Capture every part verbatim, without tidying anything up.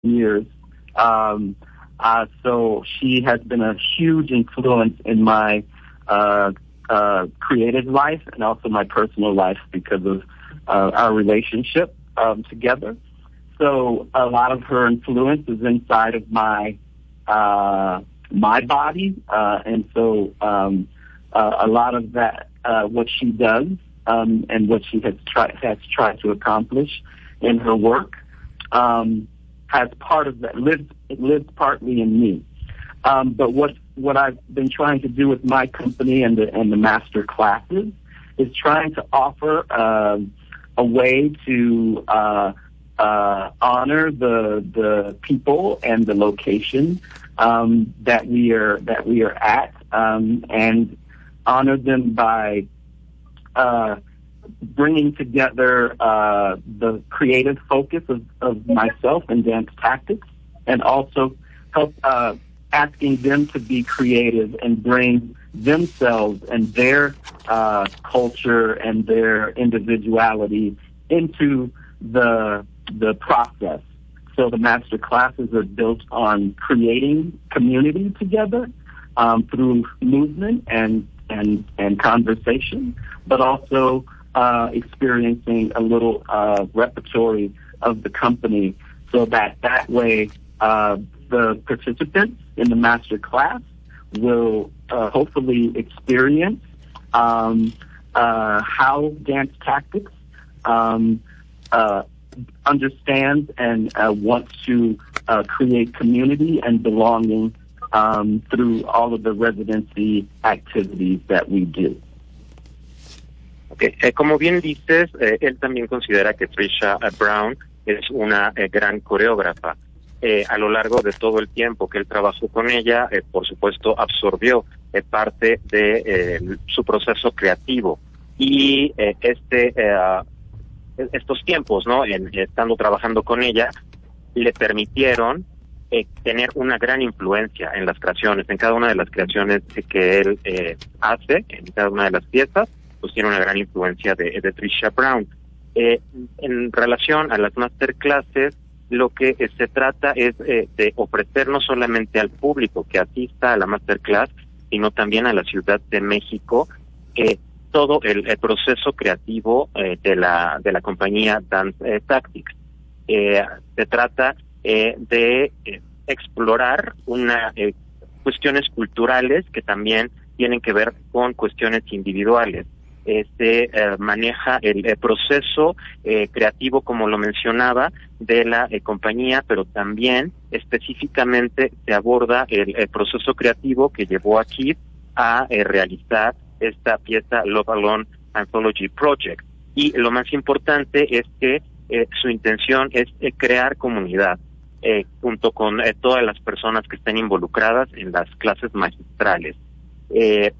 years. Um, uh, so she has been a huge influence in my uh, uh, creative life and also my personal life because of uh, our relationship um, together. So a lot of her influence is inside of my uh, my body, uh, and so um, uh, a lot of that, uh, what she does um, and what she has tried has tried to accomplish in her work, um, has part of that lives it lives partly in me. Um, but what what I've been trying to do with my company and the and the master classes is trying to offer uh, a way to uh, uh, honor the the people and the location um, that we are that we are at, um, and honor them by uh, bringing together uh, the creative focus of, of myself and Dance Tactics, and also help uh, asking them to be creative and bring themselves and their uh, culture and their individuality into the the process. So the master classes are built on creating community together um, through movement and and and conversation, but also uh, experiencing a little uh, repertory of the company, so that that way uh, the participants in the master class will uh, hopefully experience um, uh, how Dance Tactics um, uh, understands and uh, wants to uh, create community and belonging um, through all of the residency activities that we do. Okay. Eh, como bien dices, eh, él también considera que Trisha Brown es una eh, gran coreógrafa. Eh, a lo largo de todo el tiempo que él trabajó con ella, eh, por supuesto, absorbió eh, parte de eh, su proceso creativo. Y eh, este eh, estos tiempos, ¿no? En, estando trabajando con ella, le permitieron eh, tener una gran influencia en las creaciones, en cada una de las creaciones que él eh, hace, en cada una de las piezas, pues tiene una gran influencia de, de Trisha Brown. Eh, en relación a las masterclasses, lo que eh, se trata es eh, de ofrecer no solamente al público que asista a la masterclass, sino también a la Ciudad de México, eh, todo el, el proceso creativo eh, de la de la compañía Dance eh, Tactics. Eh, se trata eh, de eh, explorar una eh, cuestiones culturales que también tienen que ver con cuestiones individuales. Eh, se eh, maneja el, el proceso eh, creativo, como lo mencionaba, de la eh, compañía, pero también específicamente se aborda el, el proceso creativo que llevó a Keith a eh, realizar esta pieza Love Alone Anthology Project. Y lo más importante es que eh, su intención es eh, crear comunidad eh, junto con eh, todas las personas que estén involucradas en las clases magistrales. Eh,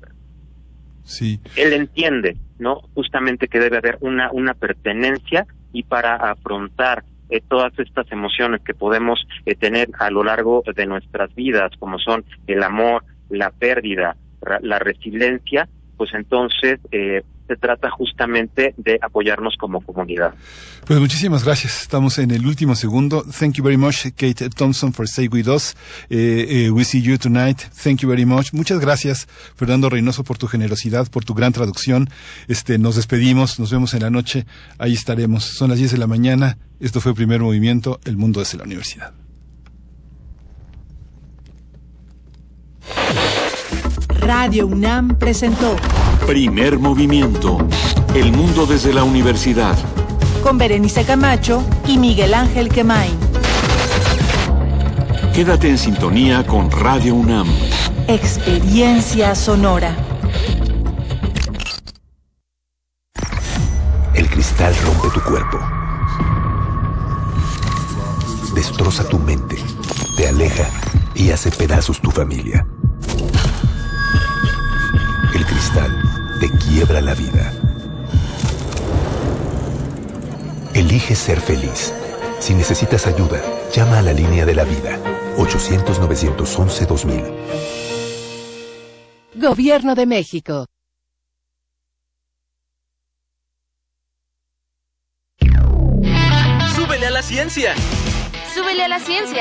sí. Él entiende, ¿no? Justamente que debe haber una, una pertenencia, y para afrontar eh, todas estas emociones que podemos eh, tener a lo largo de nuestras vidas, como son el amor, la pérdida, la resiliencia, pues entonces eh, se trata justamente de apoyarnos como comunidad. Pues muchísimas gracias. Estamos en el último segundo. Thank you very much, Kate Thompson, for staying with us. Eh, eh, we see you tonight. Thank you very much. Muchas gracias, Fernando Reynoso, por tu generosidad, por tu gran traducción. Este, nos despedimos, nos vemos en la noche. Ahí estaremos. Son las diez de la mañana. Esto fue Primer Movimiento, el mundo desde la universidad. Radio UNAM presentó Primer Movimiento, el mundo desde la universidad. Con Berenice Camacho y Miguel Ángel Quemain. Quédate en sintonía con Radio UNAM. Experiencia sonora. El cristal rompe tu cuerpo. Destroza tu mente, te aleja y hace pedazos tu familia. El cristal te quiebra la vida. Elige ser feliz. Si necesitas ayuda, llama a la línea de la vida. ochocientos, novecientos once, dos mil. Gobierno de México. ¡Súbele a la ciencia! Súbele a la ciencia.